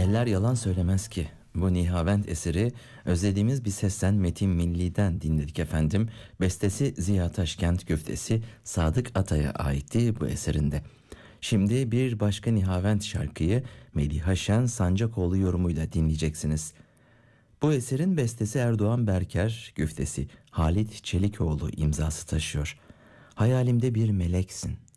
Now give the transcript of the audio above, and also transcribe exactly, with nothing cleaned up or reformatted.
Eller yalan söylemez ki. Bu Nihavent eseri özlediğimiz bir sesten Metin Milli'den dinledik efendim. Bestesi Ziya Taşkent, güftesi Sadık Atay'a aitti bu eserinde. Şimdi bir başka Nihavent şarkıyı Meliha Şen Sancakoğlu yorumuyla dinleyeceksiniz. Bu eserin bestesi Erdoğan Berker, güftesi Halit Çelikoğlu imzası taşıyor. Hayalimde bir meleksin.